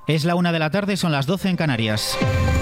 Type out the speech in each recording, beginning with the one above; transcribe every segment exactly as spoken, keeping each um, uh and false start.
Es la una de la tarde, son las doce en Canarias.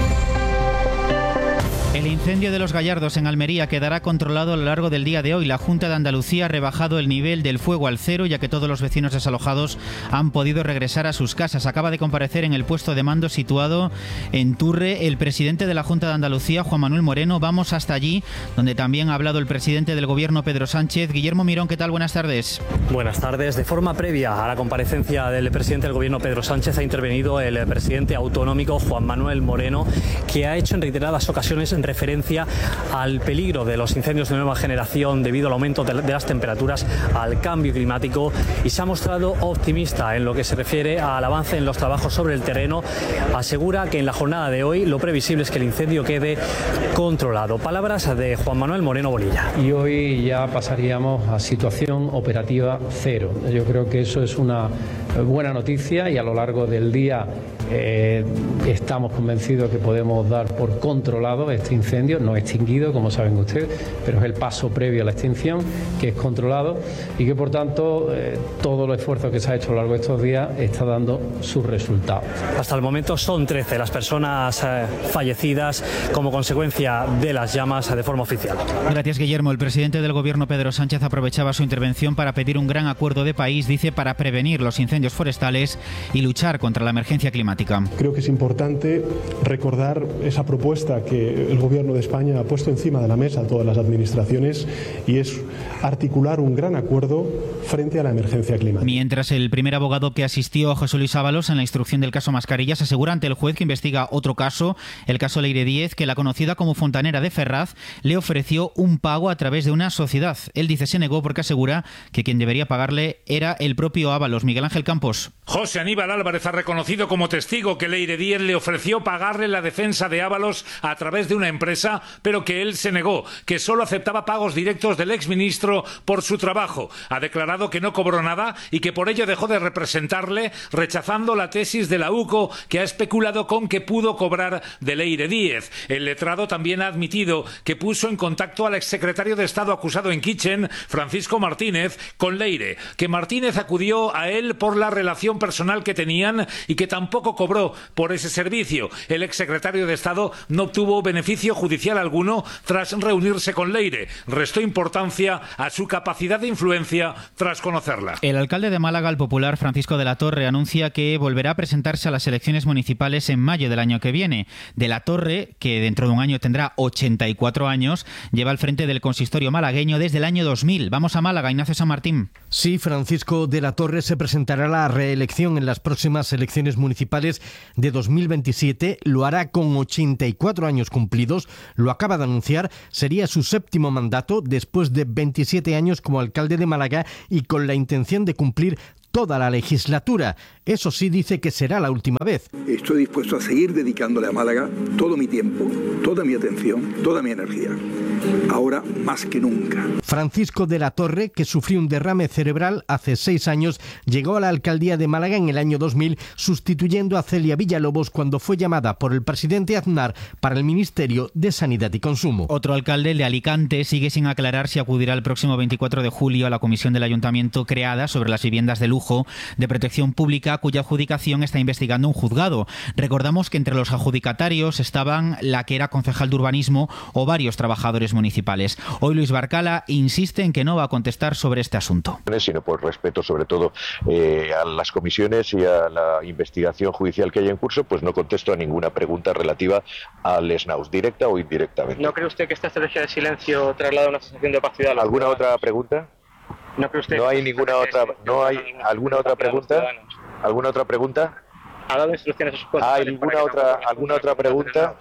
El incendio de Los Gallardos en Almería quedará controlado a lo largo del día de hoy. La Junta de Andalucía ha rebajado el nivel del fuego al cero, ya que todos los vecinos desalojados han podido regresar a sus casas. Acaba de comparecer en el puesto de mando situado en Turre el presidente de la Junta de Andalucía, Juan Manuel Moreno. Vamos hasta allí, donde también ha hablado el presidente del Gobierno, Pedro Sánchez. Guillermo Mirón, ¿qué tal? Buenas tardes. Buenas tardes. De forma previa a la comparecencia del presidente del Gobierno, Pedro Sánchez, ha intervenido el presidente autonómico, Juan Manuel Moreno, que ha hecho en reiteradas ocasiones en referencia al peligro de los incendios de nueva generación debido al aumento de las temperaturas, al cambio climático, y se ha mostrado optimista en lo que se refiere al avance en los trabajos sobre el terreno. Asegura que en la jornada de hoy lo previsible es que el incendio quede controlado. Palabras de Juan Manuel Moreno Bonilla. Y hoy ya pasaríamos a situación operativa cero. Yo creo que eso es una buena noticia y a lo largo del día eh, estamos convencidos que podemos dar por controlado este incendio, no extinguido, como saben ustedes, pero es el paso previo a la extinción, que es controlado y que por tanto eh, todo el esfuerzo que se ha hecho a lo largo de estos días está dando sus resultados. Hasta el momento son trece las personas eh, fallecidas como consecuencia de las llamas de forma oficial. Gracias, Guillermo. El presidente del Gobierno, Pedro Sánchez, aprovechaba su intervención para pedir un gran acuerdo de país, dice, para prevenir los incendios forestales y luchar contra la emergencia climática. Creo que es importante recordar esa propuesta que el Gobierno de España ha puesto encima de la mesa a todas las administraciones, y es articular un gran acuerdo frente a la emergencia climática. Mientras, el primer abogado que asistió a José Luis Ábalos en la instrucción del caso Mascarillas asegura ante el juez que investiga otro caso, el caso Leire Díez, que la conocida como fontanera de Ferraz le ofreció un pago a través de una sociedad. Él dice se negó porque asegura que quien debería pagarle era el propio Ábalos. Miguel Ángel Campos. José Aníbal Álvarez ha reconocido como testigo que Leire Díez le ofreció pagarle la defensa de Ábalos a través de una empresa, pero que él se negó, que solo aceptaba pagos directos del exministro por su trabajo. Ha declarado que no cobró nada y que por ello dejó de representarle, rechazando la tesis de la U C O, que ha especulado con que pudo cobrar de Leire Díez. El letrado también ha admitido que puso en contacto al exsecretario de Estado acusado en Kitchen, Francisco Martínez, con Leire, que Martínez acudió a él por la relación personal que tenían y que tampoco cobró por ese servicio. El exsecretario de Estado no obtuvo beneficio judicial alguno tras reunirse con Leire. Restó importancia a su capacidad de influencia tras conocerla. El alcalde de Málaga, el popular Francisco de la Torre, anuncia que volverá a presentarse a las elecciones municipales en mayo del año que viene. De la Torre, que dentro de un año tendrá ochenta y cuatro años, lleva al frente del consistorio malagueño desde el año dos mil. Vamos a Málaga, Ignacio San Martín. Sí, Francisco de la Torre se presentará a la reelección en las próximas elecciones municipales de dos mil veintisiete. Lo hará con ochenta y cuatro años cumplidos. Lo acaba de anunciar. Sería su séptimo mandato después de veintisiete años como alcalde de Málaga y con la intención de cumplir toda la legislatura. Eso sí, dice que será la última vez. Estoy dispuesto a seguir dedicándole a Málaga todo mi tiempo, toda mi atención, toda mi energía. Ahora más que nunca. Francisco de la Torre, que sufrió un derrame cerebral hace seis años, llegó a la alcaldía de Málaga en el año dos mil, sustituyendo a Celia Villalobos cuando fue llamada por el presidente Aznar para el Ministerio de Sanidad y Consumo. Otro alcalde, el de Alicante, sigue sin aclarar si acudirá el próximo veinticuatro de julio a la comisión del ayuntamiento creada sobre las viviendas de lujo de protección pública, cuya adjudicación está investigando un juzgado. Recordamos que entre los adjudicatarios estaban la que era concejal de urbanismo o varios trabajadores municipales. Hoy Luis Barcala insiste en que no va a contestar sobre este asunto. Sino por respeto sobre todo eh, a las comisiones y a la investigación judicial que hay en curso, pues no contesto a ninguna pregunta relativa al SNAUS, directa o indirectamente. ¿No cree usted que esta estrategia de silencio traslada una sensación de opacidad? ¿Alguna otra pregunta? ¿No cree usted? No hay ninguna otra. ¿No hay alguna otra pregunta? ¿Alguna otra pregunta? ¿Ha dado instrucciones a sus ¿Hay alguna otra alguna otra pregunta?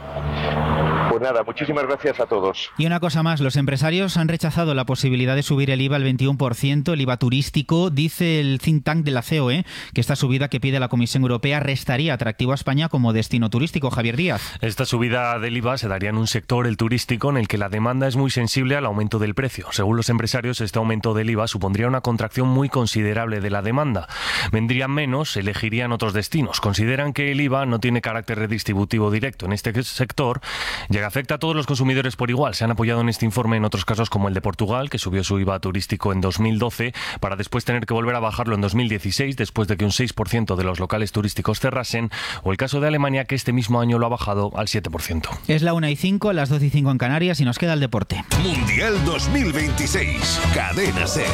Pues nada, muchísimas gracias a todos. Y una cosa más, los empresarios han rechazado la posibilidad de subir el I V A al veintiuno por ciento, el I V A turístico. Dice el think tank de la C O E que esta subida que pide la Comisión Europea restaría atractivo a España como destino turístico. Javier Díaz. Esta subida del I V A se daría en un sector, el turístico, en el que la demanda es muy sensible al aumento del precio. Según los empresarios, este aumento del I V A supondría una contracción muy considerable de la demanda. Vendrían menos, elegirían otros destinos. Consideran que el I V A no tiene carácter redistributivo directo en este sector, llega a afecta a todos los consumidores por igual. Se han apoyado en este informe en otros casos como el de Portugal, que subió su I V A turístico en dos mil doce para después tener que volver a bajarlo en dos mil dieciséis después de que un seis por ciento de los locales turísticos cerrasen, o el caso de Alemania, que este mismo año lo ha bajado al siete por ciento. Es la una y cinco, las doce y cinco en Canarias, y nos queda el deporte. Mundial dos mil veintiséis, Cadena SER.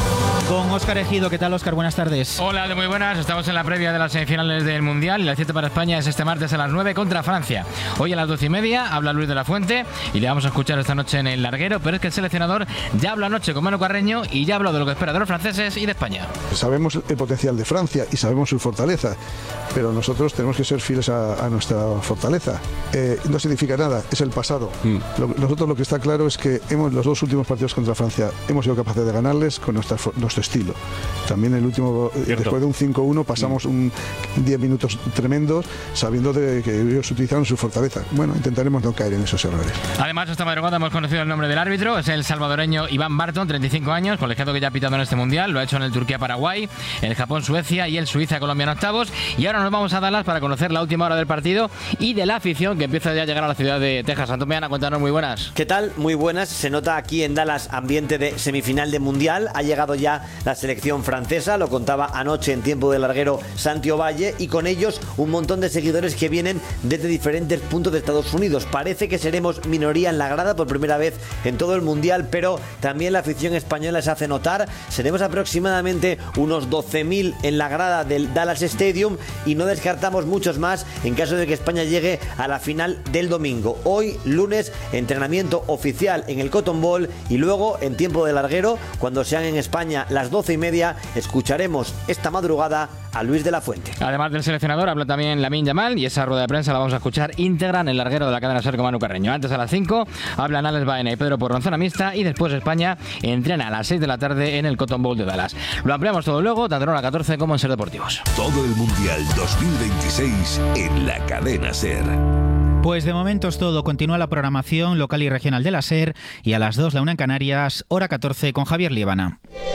Con Óscar Ejido. ¿Qué tal, Óscar? Buenas tardes. Hola, de muy buenas. Estamos en la previa de las semifinales del Mundial y la cita para España es este martes a las nueve contra Francia. Hoy a las doce y media habla Luis de la Fuente y le vamos a escuchar esta noche en el larguero, pero es que el seleccionador ya habló anoche con Manu Carreño y ya habló de lo que espera de los franceses y de España. Sabemos el potencial de Francia y sabemos su fortaleza, pero nosotros tenemos que ser fieles a, a nuestra fortaleza. Eh, no significa nada, es el pasado. Mm. Lo, nosotros lo que está claro es que hemos los dos últimos partidos contra Francia hemos sido capaces de ganarles con nuestra, nuestro estilo. También el último, Cierto. después de un cinco uno pasamos mm. un diez minutos tremendos sabiendo de que ellos utilizaron su fortaleza. Bueno, intentaremos no caer en esos errores. Además, esta madrugada hemos conocido el nombre del árbitro, es el salvadoreño Iván Barton, treinta y cinco años, colegiado que ya ha pitado en este Mundial, lo ha hecho en el Turquía-Paraguay, el Japón-Suecia y el Suiza-Colombia en octavos. Y ahora nos vamos a Dallas para conocer la última hora del partido y de la afición que empieza ya a llegar a la ciudad de Texas. Antomeana, cuéntanos, muy buenas. ¿Qué tal? Muy buenas. Se nota aquí en Dallas ambiente de semifinal de Mundial. Ha llegado ya la selección francesa, lo contaba anoche en tiempo de larguero Santi Ovalle, y con ellos un montón de seguidores que vienen desde diferentes puntos de Estados Unidos. Parece que seremos minoría en la grada por primera vez en todo el Mundial, pero también la afición española se hace notar. Seremos aproximadamente unos doce mil en la grada del Dallas Stadium y no descartamos muchos más en caso de que España llegue a la final del domingo. Hoy, lunes, entrenamiento oficial en el Cotton Bowl y luego, en tiempo de larguero, cuando sean en España las doce y media, escucharemos esta madrugada a Luis de la Fuente. Además del seleccionador, habla también Lamine Yamal y esa rueda de prensa la vamos a escuchar íntegra en el larguero de la cadena SER con Manu Carreño. Antes, a las cinco, hablan Alex Baena y Pedro Porro en zona mixta, y después España entrena a las seis de la tarde en el Cotton Bowl de Dallas. Lo ampliamos todo luego, tanto en hora catorce como en SER Deportivos. Todo el Mundial dos mil veintiséis en la cadena SER. Pues de momento es todo. Continúa la programación local y regional de la SER y a las dos, la una en Canarias, hora catorce con Javier Liébana.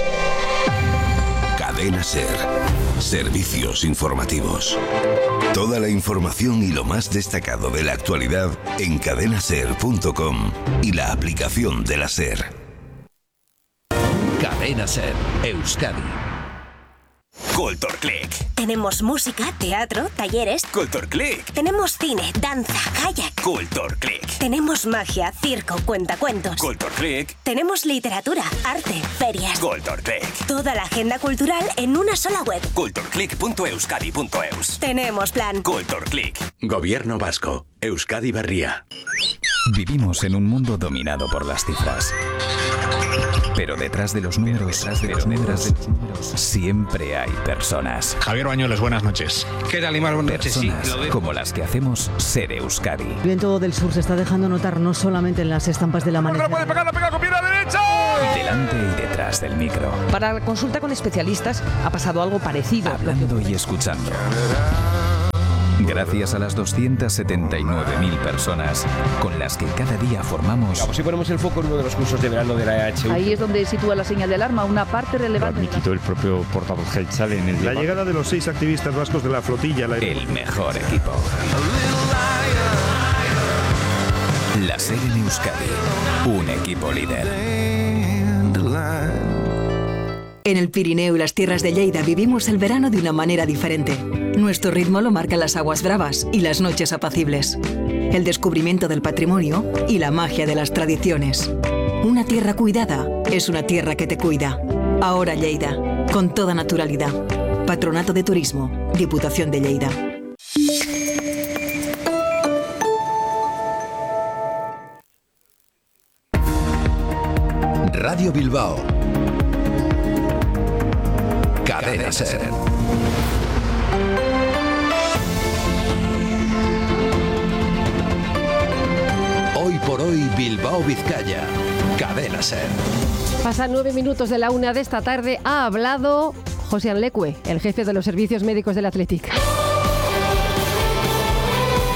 Cadena SER. Servicios informativos. Toda la información y lo más destacado de la actualidad en cadena ser punto com y la aplicación de la SER. Cadena SER, Euskadi. Culture Click. Tenemos música, teatro, talleres. Culture Click. Tenemos cine, danza, kayak. Culture Click. Tenemos magia, circo, cuentacuentos. Culture Click. Tenemos literatura, arte, ferias. Culture Click. Toda la agenda cultural en una sola web. culture click punto euskadi punto eus. Tenemos plan. Culture Click. Gobierno vasco. Euskadi Berria. Vivimos en un mundo dominado por las cifras. Pero detrás de los números, detrás de los números, siempre hay personas. Javier Bañuelos, buenas noches. ¿Qué tal, Imar? Buenas noches. Sí, como las que hacemos Ser Euskadi. El viento del sur se está dejando notar no solamente en las estampas del amanecer. ¡No puede pegar, la pega con pierna derecha! Delante y detrás del micro. Para la consulta con especialistas ha pasado algo parecido. Hablando y escuchando. Gracias a las doscientas setenta y nueve mil personas con las que cada día formamos... Vamos, si ponemos el foco en uno de los cursos de verano de la E H U. Ahí es donde sitúa la señal de alarma, una parte relevante... Lo admitido el propio portavoz Gelchal en el... La llegada de los seis activistas vascos de la flotilla... La... El mejor equipo. La SER en Euskadi. Un equipo líder. En el Pirineo y las tierras de Lleida vivimos el verano de una manera diferente. Nuestro ritmo lo marcan las aguas bravas y las noches apacibles. El descubrimiento del patrimonio y la magia de las tradiciones. Una tierra cuidada es una tierra que te cuida. Ahora Lleida, con toda naturalidad. Patronato de Turismo, Diputación de Lleida. Radio Bilbao. Cadena SER. Hoy por hoy Bilbao Vizcaya. Cadena SER. Pasan nueve minutos de la una de esta tarde. Ha hablado José Anlecue, el jefe de los servicios médicos del Athletic.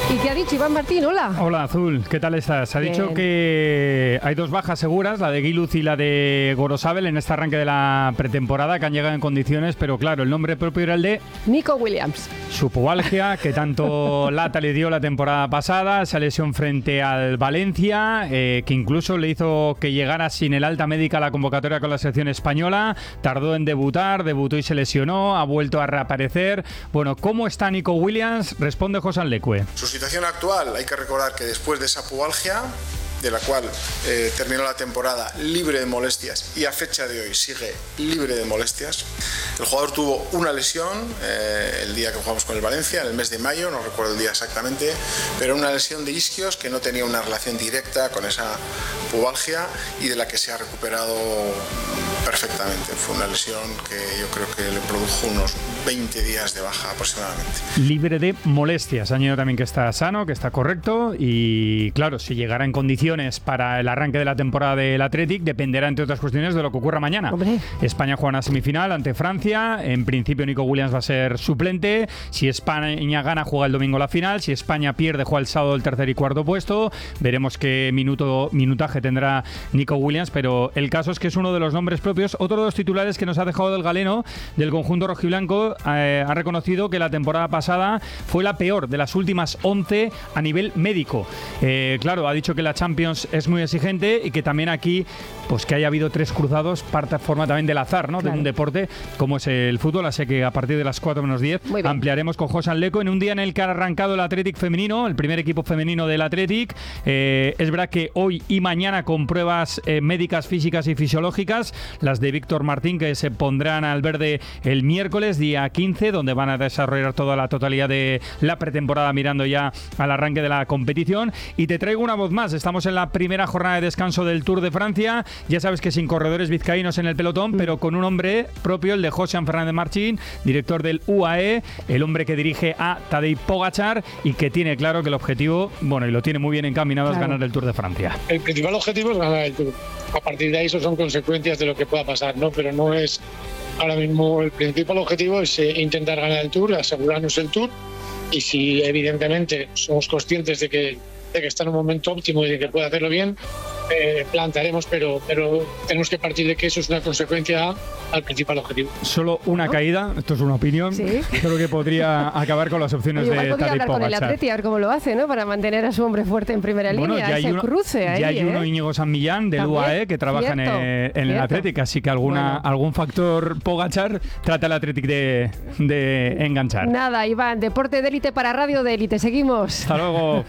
¿Y qué ha dicho Iván Martín? Hola. Hola, Azul. ¿Qué tal estás? Ha Bien. dicho que hay dos bajas seguras, la de Guiluz y la de Gorosabel, en este arranque de la pretemporada, que han llegado en condiciones, pero claro, el nombre propio era el de Nico Williams. su pubalgia, que tanto lata le dio la temporada pasada, esa lesión frente al Valencia, eh, que incluso le hizo que llegara sin el alta médica a la convocatoria con la selección española, tardó en debutar, debutó y se lesionó, ha vuelto a reaparecer. Bueno, ¿cómo está Nico Williams? Responde José Lecue. Su situación actual, hay que recordar que después de esa pubalgia, de la cual eh, terminó la temporada libre de molestias y a fecha de hoy sigue libre de molestias. El jugador tuvo una lesión eh, el día que jugamos con el Valencia, en el mes de mayo, no recuerdo el día exactamente, pero una lesión de isquios que no tenía una relación directa con esa pubalgia y de la que se ha recuperado perfectamente. Fue una lesión que yo creo que le produjo unos veinte días de baja aproximadamente. Libre de molestias. Añadido también que está sano, que está correcto y claro, si llegara en condiciones para el arranque de la temporada del Athletic dependerá, entre otras cuestiones, de lo que ocurra mañana. Hombre. España juega una semifinal ante Francia. En principio Nico Williams va a ser suplente. Si España gana, juega el domingo la final. Si España pierde, juega el sábado el tercer y cuarto puesto. Veremos qué minuto, minutaje tendrá Nico Williams, pero el caso es que es uno de los nombres propios. Otro de los titulares que nos ha dejado del galeno del conjunto rojiblanco eh, ha reconocido que la temporada pasada fue la peor de las últimas once a nivel médico. Eh, claro, ha dicho que la Champions es muy exigente y que también aquí, pues que haya habido tres cruzados, parte forma también del azar, ¿no? Claro. De un deporte como es el fútbol, así que a partir de las cuatro menos diez ampliaremos con José Leco en un día en el que ha arrancado el Athletic femenino, el primer equipo femenino del Athletic. Eh, es verdad que hoy y mañana con pruebas eh, médicas, físicas y fisiológicas, las de Víctor Martín, que se pondrán al verde el miércoles, día quince, donde van a desarrollar toda la totalidad de la pretemporada mirando ya al arranque de la competición. Y te traigo una voz más, estamos en la primera jornada de descanso del Tour de Francia, ya sabes que sin corredores vizcaínos en el pelotón, pero con un hombre propio, el de Josean Fernández Martín, director del U A E, el hombre que dirige a Tadej Pogačar y que tiene claro que el objetivo, bueno, y lo tiene muy bien encaminado, claro, es ganar el Tour de Francia. El principal objetivo es ganar el Tour. A partir de ahí eso son consecuencias de lo que pueda pasar, ¿no? Pero no es ahora mismo el principal objetivo, es eh, intentar ganar el Tour, asegurarnos el Tour, y si evidentemente somos conscientes de que de que está en un momento óptimo y de que puede hacerlo bien, eh, plantearemos, pero, pero tenemos que partir de que eso es una consecuencia al principal objetivo. Solo una ¿no? caída, esto es una opinión, ¿sí? Creo que podría acabar con las opciones Oye, de Tadej Pogačar. Podría hablar con el Atleti a ver cómo lo hace, ¿no? Para mantener a su hombre fuerte en primera bueno, línea, ese uno, cruce ahí. Ya hay ¿eh? uno, Íñigo San Millán, del ¿también? U A E, que trabaja cierto, en, el, en el Athletic, así que alguna, bueno. algún factor Pogačar trata el Athletic de, de enganchar. Nada, Iván, deporte de élite para radio de élite. Seguimos. Hasta luego.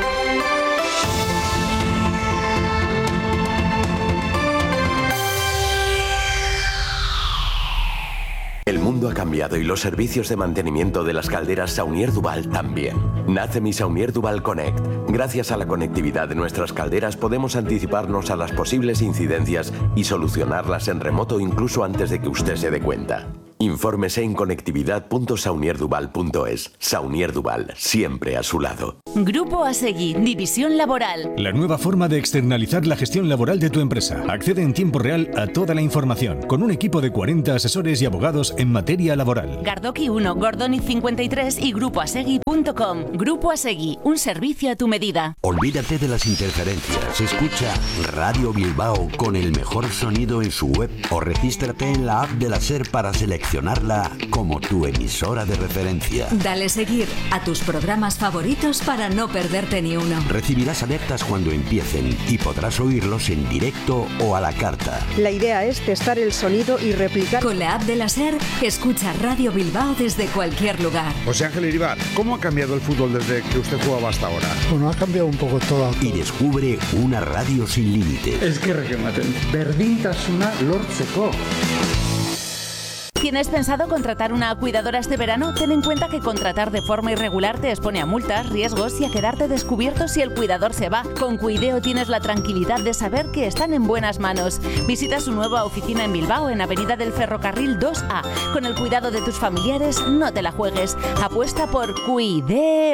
El mundo ha cambiado y los servicios de mantenimiento de las calderas Saunier Duval también. Nace mi Saunier Duval Connect. Gracias a la conectividad de nuestras calderas podemos anticiparnos a las posibles incidencias y solucionarlas en remoto incluso antes de que usted se dé cuenta. Infórmese en conectividad punto saunier duval punto es. Saunier Duval, siempre a su lado. Grupo Asegui, División Laboral. La nueva forma de externalizar la gestión laboral de tu empresa. Accede en tiempo real a toda la información, con un equipo de cuarenta asesores y abogados en materia laboral. Gardoki uno, Gordoni cincuenta y tres y grupo asegui punto com. Grupo Asegui, un servicio a tu medida. Olvídate de las interferencias. Escucha Radio Bilbao con el mejor sonido en su web o regístrate en la app de la SER para seleccionarla como tu emisora de referencia. Dale seguir a tus programas favoritos para no perderte ni uno. Recibirás alertas cuando empiecen y podrás oírlos en directo o a la carta. La idea es testar el sonido y replicar. Con la app de la SER, escucha Radio Bilbao desde cualquier lugar. José Ángel Iribar, ¿cómo ha cambiado el fútbol desde que usted jugaba hasta ahora? Bueno, ha cambiado un poco todo. Y descubre una radio sin límites. Es que regiomaten. Berdintasuna lortzeko. ¿Tienes pensado contratar una cuidadora este verano? Ten en cuenta que contratar de forma irregular te expone a multas, riesgos y a quedarte descubierto si el cuidador se va. Con Cuideo tienes la tranquilidad de saber que están en buenas manos. Visita su nueva oficina en Bilbao, en Avenida del Ferrocarril dos A. Con el cuidado de tus familiares, no te la juegues. Apuesta por Cuideo.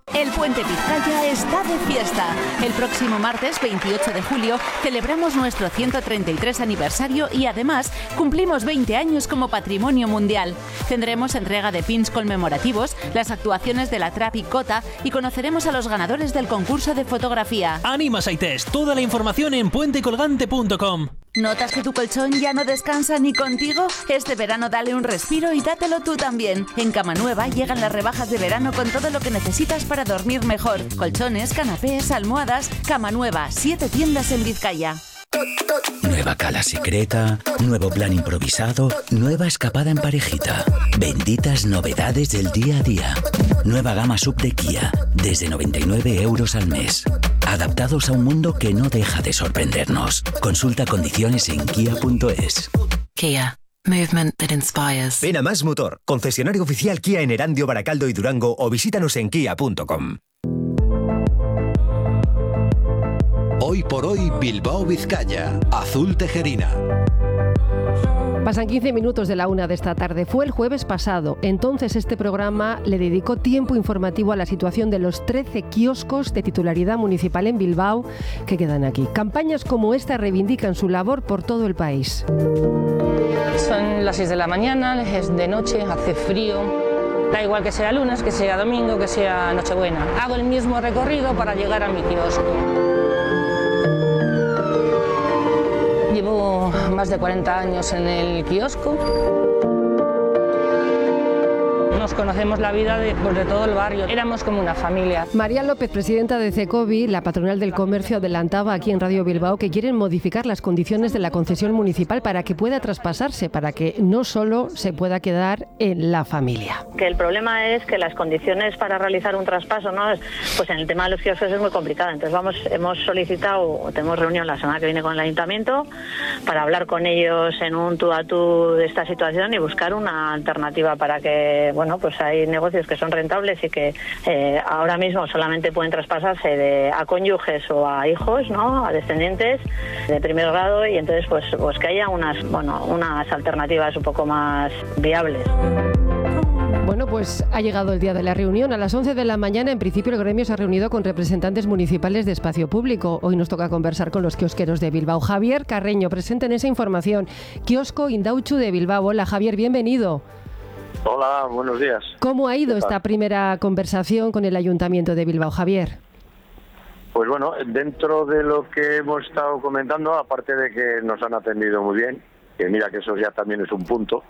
El Puente Vizcaya está de fiesta. El próximo martes veintiocho de julio celebramos nuestro ciento treinta y tres aniversario y además cumplimos veinte años como Patrimonio Mundial. Tendremos entrega de pins conmemorativos, las actuaciones de la Trap y Cota y conoceremos a los ganadores del concurso de fotografía. Anima Saites, toda la información en puente colgante punto com. ¿Notas que tu colchón ya no descansa ni contigo? Este verano dale un respiro y dátelo tú también. En Cama Nueva llegan las rebajas de verano con todo lo que necesitas para dormir mejor. Colchones, canapés, almohadas. Cama Nueva, siete tiendas en Vizcaya. Nueva cala secreta, nuevo plan improvisado, nueva escapada en parejita. Benditas novedades del día a día. Nueva gama sub de Kia, desde noventa y nueve euros al mes. Adaptados a un mundo que no deja de sorprendernos. Consulta condiciones en kia punto es. Kia. Movement that inspires. Ven a Más Motor, concesionario oficial Kia en Erandio, Baracaldo y Durango, o visítanos en kia punto com. Hoy por hoy Bilbao Vizcaya, Azul Tejerina. Pasan quince minutos de la una de esta tarde. Fue el jueves pasado. Entonces este programa le dedicó tiempo informativo a la situación de los trece kioscos de titularidad municipal en Bilbao que quedan aquí. Campañas como esta reivindican su labor por todo el país. Son las seis de la mañana, es de noche, hace frío. Da igual que sea lunes, que sea domingo, que sea Nochebuena. Hago el mismo recorrido para llegar a mi kiosco. Llevo más de cuarenta años en el kiosco. Nos conocemos la vida de, pues, de todo el barrio. Éramos como una familia. María López, presidenta de CECOBI, la patronal del comercio, adelantaba aquí en Radio Bilbao que quieren modificar las condiciones de la concesión municipal para que pueda traspasarse, para que no solo se pueda quedar en la familia. Que el problema es que las condiciones para realizar un traspaso, ¿no? Pues en el tema de los kioscos es muy complicado. Entonces vamos, hemos solicitado, tenemos reunión la semana que viene con el ayuntamiento para hablar con ellos en un tú a tú de esta situación y buscar una alternativa para que, bueno, pues hay negocios que son rentables y que eh, ahora mismo solamente pueden traspasarse de, a cónyuges o a hijos, ¿no? A descendientes de primer grado, y entonces pues, pues que haya unas, bueno, unas alternativas un poco más viables. Bueno, pues ha llegado el día de la reunión. A las once de la mañana, en principio, el gremio se ha reunido con representantes municipales de espacio público. Hoy nos toca conversar con los kiosqueros de Bilbao. Javier Carreño, presenten esa información. Kiosco Indautxu de Bilbao. Hola, Javier, bienvenido. Hola, buenos días. ¿Cómo ha ido esta primera conversación con el Ayuntamiento de Bilbao, Javier? Pues bueno, dentro de lo que hemos estado comentando, aparte de que nos han atendido muy bien, que mira que eso ya también es un punto,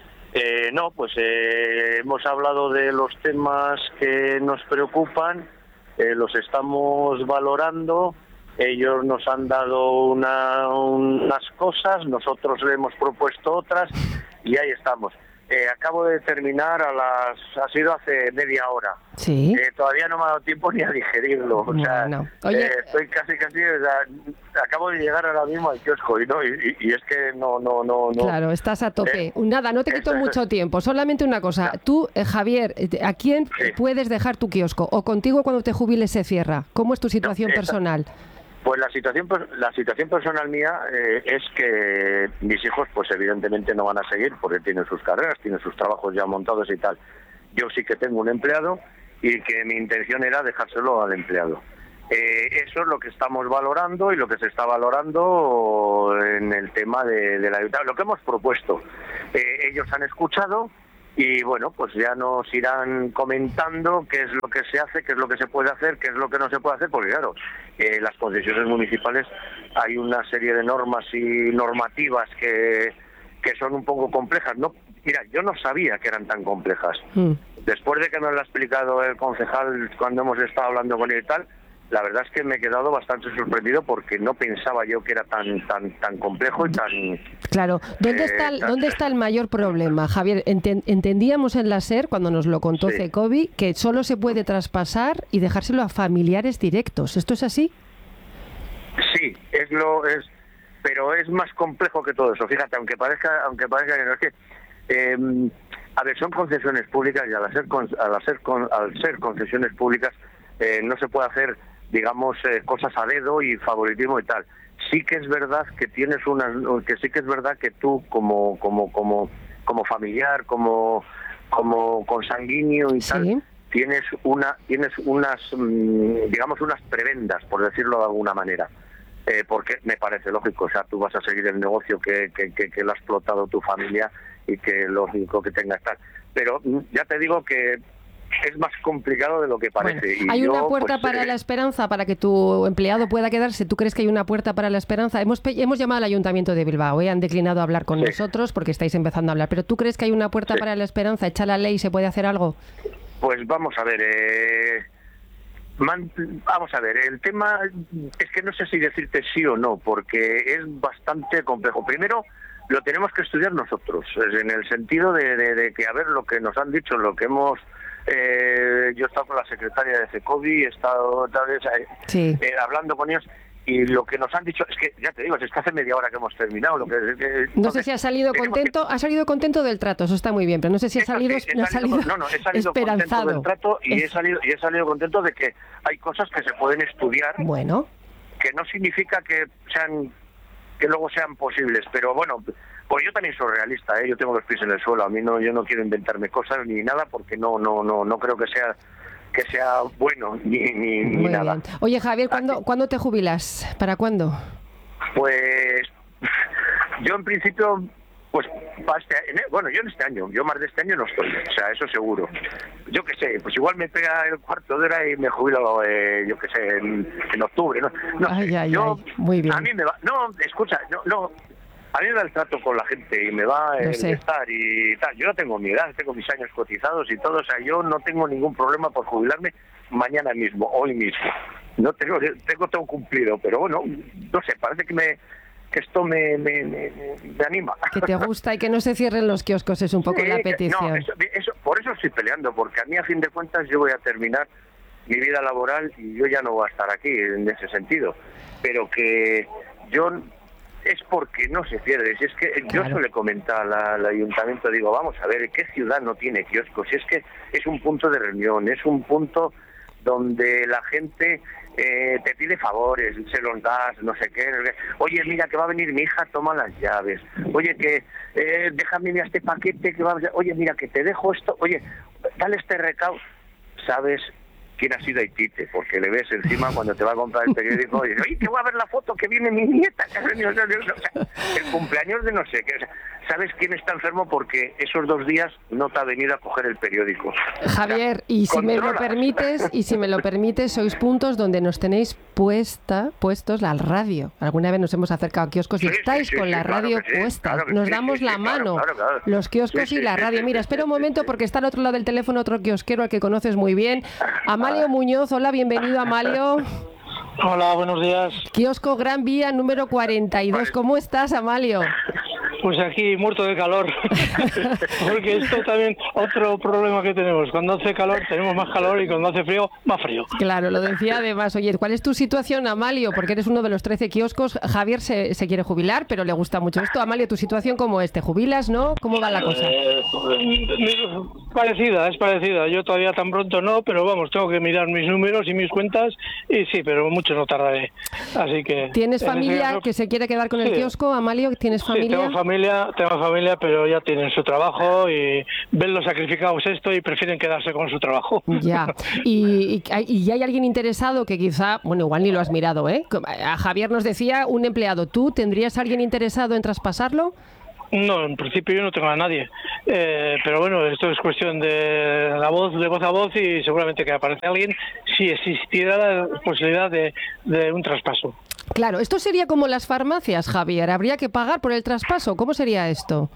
eh, no, pues eh, hemos hablado de los temas que nos preocupan, eh, los estamos valorando, ellos nos han dado una, unas cosas, nosotros le hemos propuesto otras y ahí estamos. Eh, acabo de terminar a las... ha sido hace media hora. Sí. Eh, todavía no me ha dado tiempo ni a digerirlo. O sea, no, no. Oye, eh, estoy casi, casi... O sea, acabo de llegar ahora mismo al kiosco y no y, y es que no, no, no, no. Claro, estás a tope. Eh, Nada, no te quito eso, mucho tiempo. Solamente una cosa. No. Tú, eh, Javier, ¿a quién sí. puedes dejar tu kiosco? ¿O contigo cuando te jubiles se cierra? ¿Cómo es tu situación no, personal? Pues la situación la situación personal mía eh, es que mis hijos pues evidentemente no van a seguir porque tienen sus carreras, tienen sus trabajos ya montados y tal. Yo sí que tengo un empleado y que mi intención era dejárselo al empleado. Eh, eso es lo que estamos valorando y lo que se está valorando en el tema de, de la ayuda. Lo que hemos propuesto, eh, ellos han escuchado. Y bueno, pues ya nos irán comentando qué es lo que se hace, qué es lo que se puede hacer, qué es lo que no se puede hacer, porque claro, eh, las concesiones municipales hay una serie de normas y normativas que, que son un poco complejas. No, mira, yo no sabía que eran tan complejas. Mm. Después de que nos lo ha explicado el concejal cuando hemos estado hablando con él y tal, la verdad es que me he quedado bastante sorprendido porque no pensaba yo que era tan tan tan complejo y tan... Claro, ¿dónde, eh, está, el, ¿dónde está el mayor problema, Javier? Enten, entendíamos en la SER, cuando nos lo contó sí. CECOBI, que solo se puede traspasar y dejárselo a familiares directos. ¿Esto es así? Sí, es lo es, pero es más complejo que todo eso. Fíjate, aunque parezca aunque parezca que no es que... Eh, a ver, son concesiones públicas y al ser, al ser, al ser concesiones públicas eh, no se puede hacer, digamos, eh, cosas a dedo y favoritismo y tal. Sí que es verdad que tienes unas, que sí que es verdad que tú como como como como familiar, como como consanguíneo y sí. tal, tienes una tienes unas digamos unas prebendas, por decirlo de alguna manera, eh, porque me parece lógico. O sea, tú vas a seguir el negocio que, que, que, que lo ha explotado tu familia y que lógico que tengas tal, pero ya te digo que es más complicado de lo que parece. Bueno, ¿hay y una yo, puerta pues, para eh, la esperanza para que tu empleado pueda quedarse? ¿Tú crees que hay una puerta para la esperanza? Hemos, hemos llamado al Ayuntamiento de Bilbao, ¿eh? Han declinado hablar con sí. nosotros porque estáis empezando a hablar, pero ¿tú crees que hay una puerta sí. para la esperanza? ¿Echa la ley y se puede hacer algo? Pues vamos a ver, eh, man, vamos a ver, el tema es que no sé si decirte sí o no, porque es bastante complejo. Primero, lo tenemos que estudiar nosotros, en el sentido de, de, de que, a ver, lo que nos han dicho, lo que hemos... Eh, yo he estado con la secretaria de CECOVI, he estado tal vez, eh, sí. eh, hablando con ellos, y lo que nos han dicho es que, ya te digo, es que hace media hora que hemos terminado. Lo que, que, no sé si ha salido contento, que... ha salido contento del trato, eso está muy bien, pero no sé si ha salido, he salido, ha salido, no, no, he salido esperanzado. contento del trato y es... he salido y he salido contento de que hay cosas que se pueden estudiar. Bueno. Que no significa que sean que luego sean posibles, pero bueno, pues yo también soy realista, ¿eh? Yo tengo los pies en el suelo, a mí no, yo no quiero inventarme cosas ni nada porque no, no, no, no creo que sea que sea bueno ni, ni, ni nada. Bien. Oye, Javier, ¿cuándo, ¿cuándo te jubilas? ¿Para cuándo? Pues yo en principio, pues para este, bueno, yo en este año, yo más de este año no estoy, o sea, eso seguro. Yo qué sé, pues igual me pega el cuarto de hora y me jubilo, eh, yo qué sé, en, en octubre, no, no ay, sé. Ay, yo, ay. Muy bien. A mí me va, no, escucha, no, no. A mí me da el trato con la gente y me va el estar y tal. Yo no tengo mi edad, tengo mis años cotizados y todo. O sea, yo no tengo ningún problema por jubilarme mañana mismo, hoy mismo. No tengo, tengo todo cumplido, pero bueno, no sé, parece que me que esto me, me, me, me anima. Que te gusta y que no se cierren los kioscos es un poco sí, la petición. No, eso, eso, por eso estoy peleando, porque a mí a fin de cuentas yo voy a terminar mi vida laboral y yo ya no voy a estar aquí en ese sentido. Pero que yo... es porque no se pierde. Si es que claro. Yo se le comenta al, al ayuntamiento, digo, vamos a ver, ¿qué ciudad no tiene kioscos? Si es que es un punto de reunión, es un punto donde la gente eh, te pide favores, se los das, no sé qué. Oye, mira, que va a venir mi hija, toma las llaves. Oye, que eh, déjame este paquete que va a... Oye, mira, que te dejo esto. Oye, dale este recaudo. ¿Sabes quién ha sido Haitite? Porque le ves encima cuando te va a comprar el periódico y dices, oye, que voy a ver la foto que viene mi nieta, que ha venido, o sea, el cumpleaños de no sé qué. O sea, ¿sabes quién está enfermo? Porque esos dos días no te ha venido a coger el periódico. Javier, o sea, y si controla. me lo permites, y si me lo permites, sois puntos donde nos tenéis puesta, puestos la radio. Alguna vez nos hemos acercado a kioscos y sí, estáis sí, sí, con sí, la claro radio sí, puesta. Claro nos sí, damos sí, la sí, mano, claro, claro, claro. Los kioscos sí, y la radio. Sí, Mira, sí, espera un momento porque está al otro lado del teléfono otro kiosquero al que conoces muy bien. Amalio Muñoz, hola, bienvenido Amalio. Hola, buenos días. Kiosco Gran Vía número cuarenta y dos. ¿Cómo estás, Amalio? Pues aquí, muerto de calor. Porque esto también, otro problema que tenemos. Cuando hace calor tenemos más calor y cuando hace frío, más frío. Claro, lo decía además. Oye, ¿cuál es tu situación, Amalio? Porque eres uno de los trece kioscos. Javier se, se quiere jubilar, pero le gusta mucho esto. Amalio, ¿tu situación cómo es? ¿Te jubilas, no? ¿Cómo va la cosa? Eh, parecida, es parecida. Yo todavía tan pronto no, pero vamos, tengo que mirar mis números y mis cuentas y sí, pero mucho no tardaré. Así que... ¿Tienes familia caso, que se quiere quedar con sí. el kiosco, Amalio? ¿Tienes familia? Sí, tengo familia. Tengo familia, pero ya tienen su trabajo y ven lo sacrificados esto y prefieren quedarse con su trabajo. Ya. Y, y, y hay alguien interesado que quizá, bueno, igual ni lo has mirado, ¿eh? A Javier nos decía un empleado. ¿Tú tendrías a alguien interesado en traspasarlo? No, en principio yo no tengo a nadie, eh, pero bueno, esto es cuestión de la voz, de voz a voz y seguramente que aparece alguien si existiera la posibilidad de, de un traspaso. Claro, esto sería como las farmacias, Javier, ¿habría que pagar por el traspaso? ¿Cómo sería esto?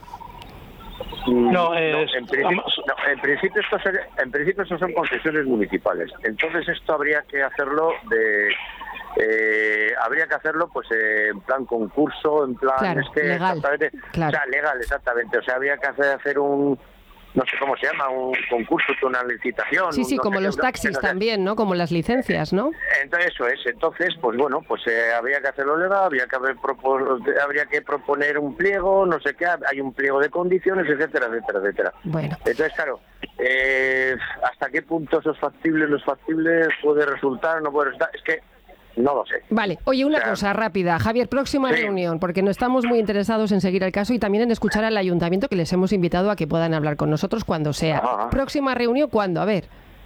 No, eh, no, en, principio, no en, principio esto sería, en principio esto son concesiones municipales, entonces esto habría que hacerlo de... Eh, habría que hacerlo pues eh, en plan concurso, en plan claro, este, legal, exactamente, claro. O sea, legal, exactamente, o sea, habría que hacer, hacer un, no sé cómo se llama, un concurso, una licitación. Sí, sí, no como sé, los no, taxis no sé. también, ¿no? Como las licencias, ¿no? Entonces eso es, entonces, pues bueno, pues eh, habría que hacerlo legal, habría que, haber propos, habría que proponer un pliego, no sé qué, hay un pliego de condiciones, etcétera, etcétera, etcétera. Bueno. Entonces, claro, eh, ¿hasta qué punto eso es factible, no es factible, puede resultar, no puede resultar? Es que no lo sé. Vale, oye, una o sea, cosa rápida. Javier, próxima sí. reunión, porque no estamos muy interesados en seguir el caso y también en escuchar al ayuntamiento, que les hemos invitado a que puedan hablar con nosotros cuando sea. Ajá. Próxima reunión, ¿cuándo? A ver.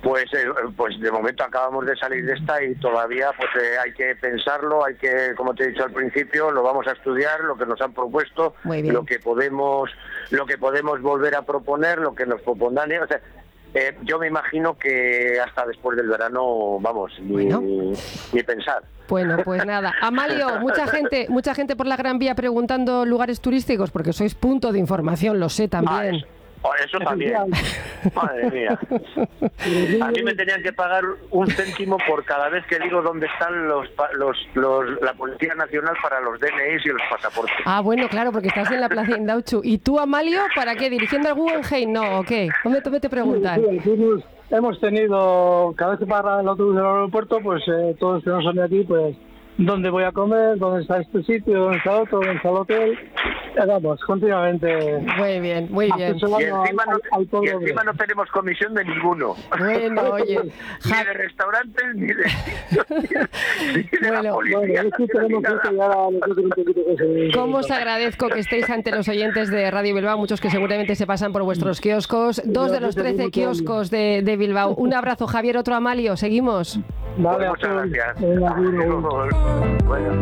Pues, eh, pues de momento acabamos de salir de esta y todavía pues eh, hay que pensarlo, hay que, como te he dicho al principio, lo vamos a estudiar, lo que nos han propuesto, lo que podemos, lo que podemos volver a proponer, lo que nos propondrán. O sea, eh, yo me imagino que hasta después del verano, vamos, ni, bueno. ni pensar. Bueno, pues nada. Amalio, mucha gente, mucha gente por la Gran Vía preguntando lugares turísticos, porque sois punto de información, lo sé también. Ah, eso, eso también. Madre mía. A mí me tenían que pagar un céntimo por cada vez que digo dónde están los, los, los la Policía Nacional para los D N Is y los pasaportes. Ah, bueno, claro, porque estás en la Plaza Indauchu. ¿Y tú, Amalio, para qué? ¿Dirigiendo al Guggenheim? No, ¿o qué? ¿Dónde, dónde te preguntan? Sí, sí, sí, hemos tenido, cada vez que para el autobús del aeropuerto, pues eh, todos que no son de aquí, pues dónde voy a comer, dónde está este sitio, dónde está otro, dónde está el hotel. Vamos, continuamente. Muy bien, muy bien. Y encima, no, al, al y encima no tenemos comisión de ninguno. Bueno, oye. Ni de restaurantes, ni de, ni de bueno, la policía. Bueno, es que tenemos que ya un poquito que se... ¿Cómo os agradezco que estéis ante los oyentes de Radio Bilbao? Muchos que seguramente se pasan por vuestros kioscos. Dos de los trece kioscos de, de Bilbao. Un abrazo, Javier, otro Amalio. Seguimos. Vale, pues muchas gracias. Venga, bueno.